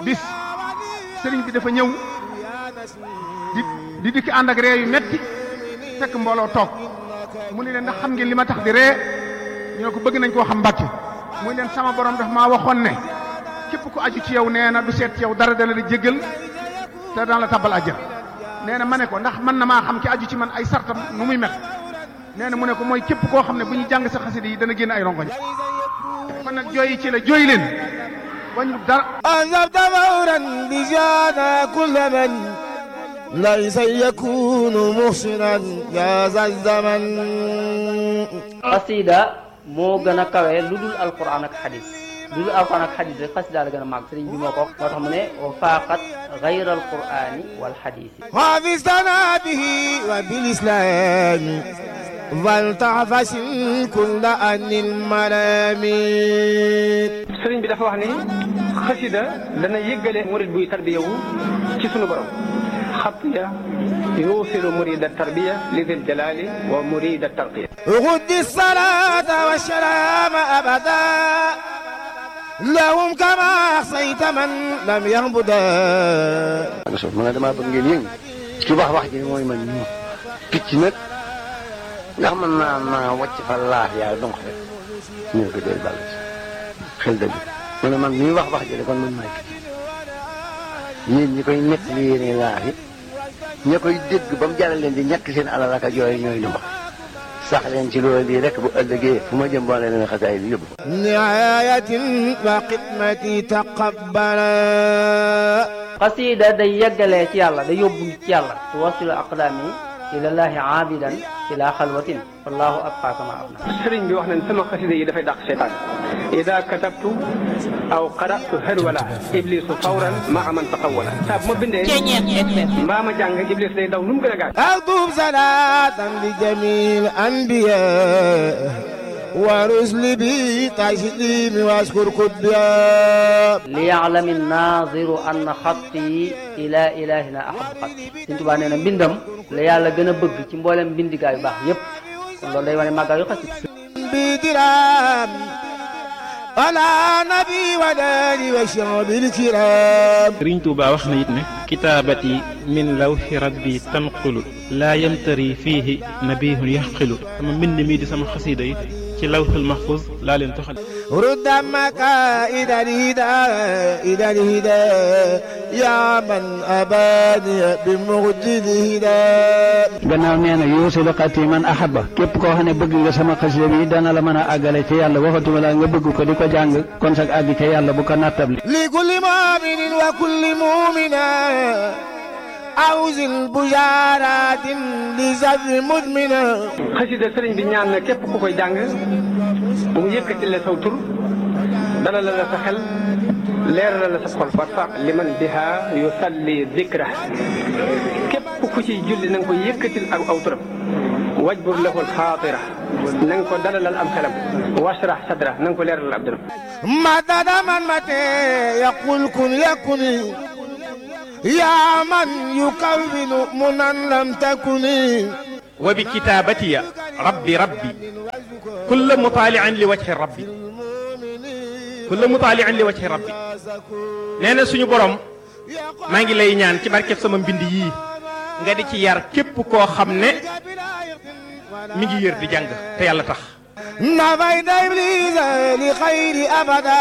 bis sëriñ bi dafa ñëw di dikk ànd ak ree yu metti fekk mbooloo toog mu ne leen ndax xam ngeen li ma tax di ree ñu ne ko bëgg nañ koo xam Mbàkke muy leen sama borom daf maa waxoon ne képp ku aju ci yow nee na du seet ci yow dara dana la jéggal te daan la tabal àjjana nee na ma ne ko ndax mën na maa xam ki aju ci man ay sartam nu muy mel nee na mu ne ko mooy képp koo xam ne bu ñu jàng sa xasida yi dana génn ay rongoñ kon nag jooyi ci la jooy leen wañu dara anzabta fawran bi jana kulla man laysa yakunu muhsinan ya zal zaman. xasida moo gën a kawe lu dul alquran ak xadis lu dul alquran ak xadis rek xasida la gën a màgg sëriñ bi moo ko wax moo tax mu ne wa faaqat gayra alqurani wal xadisi xaafistana bihi wa bil islami wal taxfasin kulla anil marami. sëriñ bi dafa wax ni xasida dana yëggale murid buy tarbiya wu ci sunu borom xatiya yuusilu murida tarbiya li dil jalali wa murida tarqiya. xuddi salata wa salaama abada lahum kama axsayta man lam yaxbuda. ma ne damaa bëgg ngeen yëngu ci wax ji mooy man ñu picc nag ndax mën naa wàcc fa laaf yaa donc rek ñu ne ko dee bàll ci xel dëgg ma ne man ñuy wax ji de kon man maay picc yéen ñi koy nekk li yéene laaf yi ña koy dégg ba mu jaral leen di ñàkk seen alal ak yooyu ñooy lu mbax sax leen ci loolu lii rek bu ëllëgee fu ma jëm boo leen xasaay bi yóbbu nihayatin wa xidmati taqabbala. xasida day yeggalee ci yàlla day yóbbu ci yàlla tuwasilu aqdaami ilallahi aabidan ila xalwatin wallahu abqa kama abna. sëriñ bi wax nañ sama xasida yi dafay dàq seytaan ida katabtu aw qara'tu harwala iblisu fawran maa man taqawwala saa bu ma bindee mbaa ma jàng iblis day daw nu mu gën a gaaw. aktub salatan li jamil anbiya wa rusli bi taslimi waskur kudbiya. liya'lami naaziru anna xatti ila ilahina ahabu xatti. Sëriñ Tuubaa nee na mbindam la yàlla gën a bëgg ci mboolem mbindigaa yu baax yépp kon loolu day wane màggal yu xasida. bi diram ala nabi wa dali wa shabil kiram. Sëriñ Tuubaa wax na it ne kitaabati min lawhi rabbi tanqulu laa yamtari fiihi nabihun yaxqilu. sama mbind mii di sama xasida yi ci lawhul mahfuz laa leen toxal. rudda makaida alhida ya man abani bi mujdil hida. gannaaw nee na yuusilu xati man ahaba képp koo xam ne bëgg nga sama xasida bi dana la mën a àggale ci yàlla waxatuma la nga bëgg ko di ko jàng kon sax àgg ca yàlla bu ko nattable. li kulli muminin wa kulli mumina awzil bujaaratin li zabi mudmina. xasida sëriñ bi ñaan na képp ku koy jàng mu yëkkati la saw tur dalal la sa xel leeral la sa xol warfa liman biha yusalli dikra képp ku ciy julli na nga ko yëkkatil ak aw turam wajbur lahu alxaatira na nga ko dalalal am xelam washrah sadra na nga ko leeralal ab dëram. madada man mate yaqul kun yakuni yaa man yukawwinu munan lam takuni. wa bi kitaabatiya rabbi kulla mutaali'in li wajhi rabbi nee na suñu borom maa ngi lay ñaan ci barkeb sama mbind yii nga di ci yar képp koo xam ne mi ngi yër di jàng te yàlla tax. nafayta iblisa li xayri abada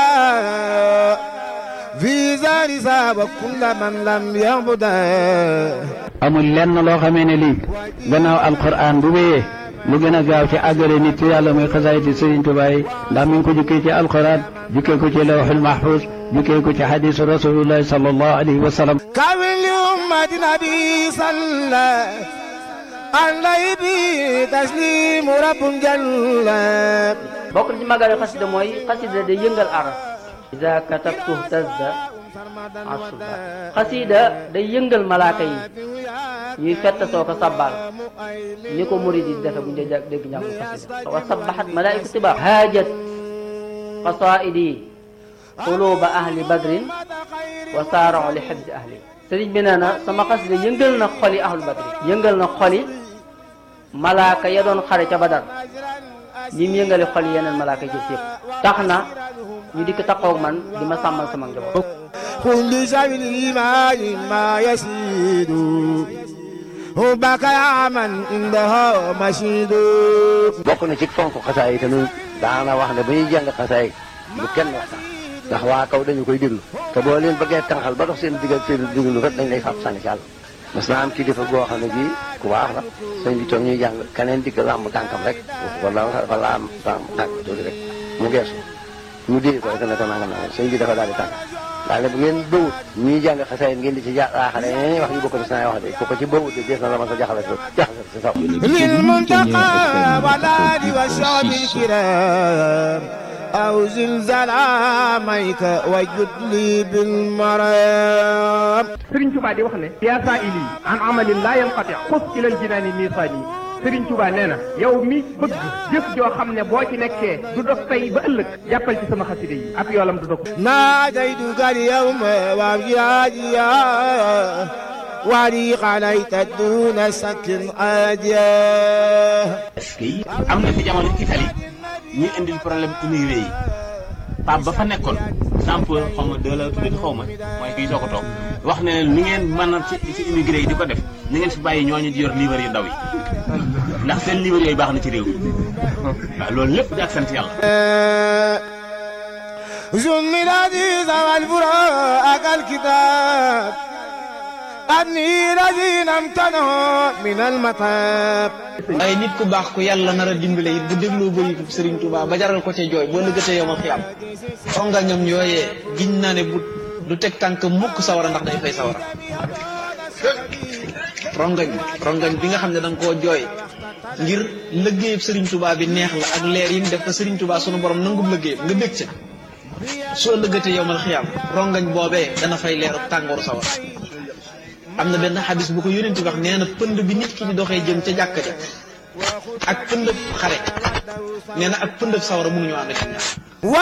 fi zari saaba kulla man lam yabuda. amul lenn loo xamee ne lii gannaaw alquran bu wéyee lu gën a gaaw ci àggale nit ci yàlla muy xasaayiti Sëriñ Tuubaa yi ndax mi ngi ko jukkee ci alquran jukkee ko ci lawhul mahfuz jukkee ko ci hadisu rasulillahi sallallahu alayhi wa sallam. kawin li ummati nabi salla alayhi bi taslimu rabbun jalla. bokk na ci màggal yu xasida mooy xasida day yëngal aras iza katabtu tazza asuba. xasida day yëngal malaaka yi ñuy fett soo ko sabbal ni ko murid yi defe bu ñu dee dégg njàngu xasida. wa sabbahat malaa'ikatu tiba haajat qasaa'idi quluba ahli badrin wa saara'u li hibzi ahli. sëriñ bi nee na sama xasida yëngal na xoli ahlu badrin yëngal na xoli malaaka ya doon xare ca badar ñi mu yëngale xoli yeneen malaaka jëf yëpp tax na ñu dikk taxaw man di ma sàmmal sama njaboot. قل لسبيل الإيمان ما يسيد حبك يا من عندها مشيد. bokk na ci fonk xasaay yi tamit daana wax ne ba ñuy jàng xasaay bu kenn waxtaan ndax waa kaw dañu koy déglu te boo leen bëggee tànqal ba dox seen diggal seen déglu kat dañ lay fab sànni ci àll. mas naa am kilifa boo xam ne bii ku baax la sëñ bi toog ñuy jàng keneen digg làmb tànkam rek wala wala am tànk tuuti rek mu geesu mu dee ko rek ne ko nangam nangam sëñ bi dafa daal di tànk daal ne bu ngeen bëwut ñuy jàng xasaay ngeen di ci jaaxale ñeneen wax yu bokk ci naa wax de ko ci bëwut de des na la ma sa jaxale si saw للمنتقى والآل والشعب الكرام أو زلزال عاميك وجد لي بالمرام. Sëriñ Tuubaa di wax ne yaa saa'ili an amalin laa yanqati xus ilal jinaani miisaani. Sëriñ Tuubaa nee na yow mi bëgg jëf joo xam ne boo ci nekkee du dox tey ba ëllëg jàppal ci sama xasida yi ab yoolam du dog. ناديتك اليوم وابجاديا ولي عليك دون سكن عاديا. est-ce que am na fi jamono Italie ñuy indil problème immigré yi Pape ba fa nekkoon sample xaw ma de la tuddee xaw ma mooy kii soo ko toog wax ne ni ngeen mën a ci immigré yi di ko def ni ngeen fi bàyyi ñooñu di yor livre yu ndaw yi ndax seen livre yooyu baax na ci réew mi waaw loolu lépp di ak sant yàlla. زمي العزيز والبراء الكتاب أني الذين امتنعوا من المطاب. ay nit ku baax ku yàlla nar a dimbale it bu dégloo bëritu Serigne Touba ba jaral ko ca jooy boo lëggatee yow ma xiyam xonga ñoom yooyee giñ naa ne bu du teg tànk mukk sawara ndax day fay sawara. rongañ bi nga xam ne da nga koo jooy ngir lëggéeyub Serigne Touba bi neex la ak leer yi mu def ko Serigne Touba sunu borom nangub lëggéeyam nga bég ca soo lëggatee yow ma xiyam rongañ boobee dana fay leeru tàngooru sawara. am na benn xadis bu ko yónent wax nee na pënd bi nit ki di doxee jëm ca jàkka ja ak pëndëb xare nee na ak pëndëb sawara mënuñu ànd ak ñaar.